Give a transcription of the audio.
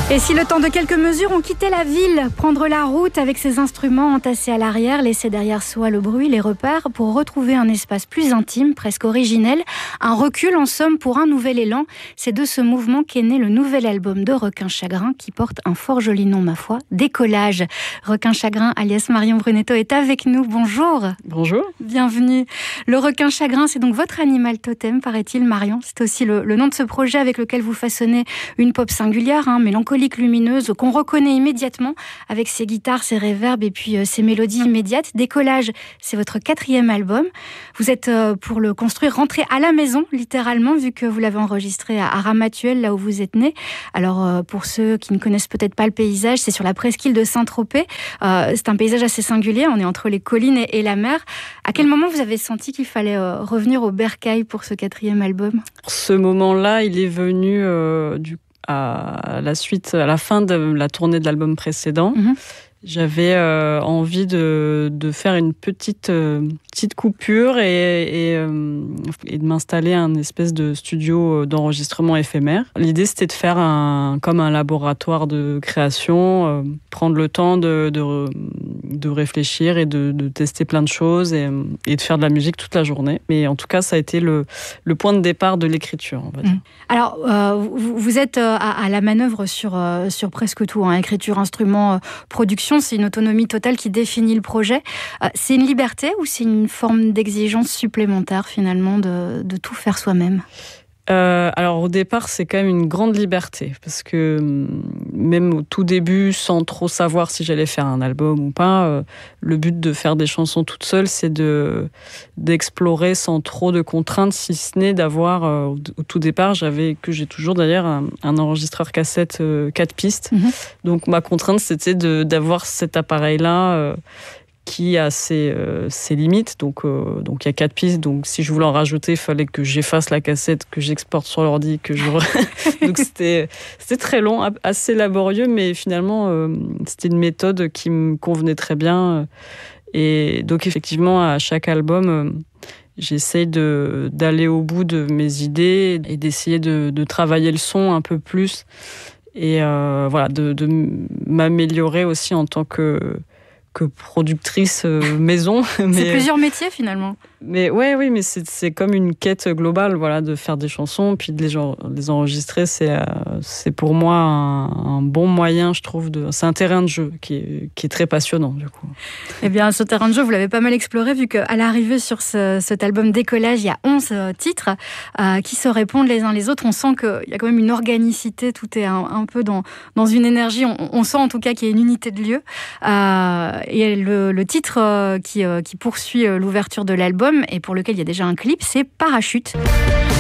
Et si le temps de quelques mesures, on quittait la ville, prendre la route avec ses instruments entassés à l'arrière, laisser derrière soi le bruit, les repères, pour retrouver un espace plus intime, presque originel, un recul en somme pour un nouvel élan. C'est de ce mouvement qu'est né le nouvel album de Requin Chagrin qui porte un fort joli nom, ma foi, Décollage. Requin Chagrin, alias Marion Brunetto, est avec nous. Bonjour. Bonjour. Bienvenue. Le Requin Chagrin, c'est donc votre animal totem, paraît-il, Marion. C'est aussi le nom de ce projet avec lequel vous façonnez une pop singulière, mélancolique, lumineuse, qu'on reconnaît immédiatement avec ses guitares, ses réverbes et puis ses mélodies immédiates. Décollage, c'est votre 4e album. Vous êtes, pour le construire, rentré à la maison, littéralement, vu que vous l'avez enregistré à Ramatuelle, là où vous êtes né. Alors, pour ceux qui ne connaissent peut-être pas le paysage, c'est sur la presqu'île de Saint-Tropez. C'est un paysage assez singulier, on est entre les collines et la mer. À quel moment vous avez senti qu'il fallait revenir au bercail pour ce 4e album ? Ce moment-là, il est venu à la fin de la tournée de l'album précédent. J'avais envie de faire une petite coupure et de m'installer un espèce de studio d'enregistrement éphémère. L'idée, c'était de faire comme un laboratoire de création, prendre le temps de réfléchir et de tester plein de choses et de faire de la musique toute la journée. Mais en tout cas, ça a été le point de départ de l'écriture, on va dire. Alors, vous êtes à la manœuvre sur presque tout, écriture, instrument, production. C'est une autonomie totale qui définit le projet. C'est une liberté ou c'est une forme d'exigence supplémentaire, finalement, de tout faire soi-même ? Alors au départ, c'est quand même une grande liberté parce que même au tout début, sans trop savoir si j'allais faire un album ou pas, le but de faire des chansons toute seule, c'est d'explorer sans trop de contraintes, si ce n'est d'avoir au tout départ, j'ai toujours d'ailleurs un enregistreur cassette 4 pistes. Donc ma contrainte, c'était d'avoir cet appareil-là qui a ses limites. Donc il y a 4 pistes. Donc si je voulais en rajouter, il fallait que j'efface la cassette, que j'exporte sur l'ordi, donc c'était très long, assez laborieux, mais finalement c'était une méthode qui me convenait très bien. Et donc effectivement, à chaque album, j'essaye d'aller au bout de mes idées et d'essayer de travailler le son un peu plus et de m'améliorer aussi en tant que productrice maison. C'est plusieurs métiers finalement. Mais oui, mais c'est comme une quête globale, de faire des chansons, puis de les enregistrer. C'est pour moi un bon moyen, je trouve. C'est un terrain de jeu qui est très passionnant, du coup. Eh bien, ce terrain de jeu, vous l'avez pas mal exploré, vu qu'à l'arrivée sur cet album Décollage, il y a 11 titres qui se répondent les uns les autres. On sent qu'il y a quand même une organicité, tout est un peu dans une énergie. On sent en tout cas qu'il y a une unité de lieu. Et le titre qui poursuit l'ouverture de l'album et pour lequel il y a déjà un clip, c'est Parachute.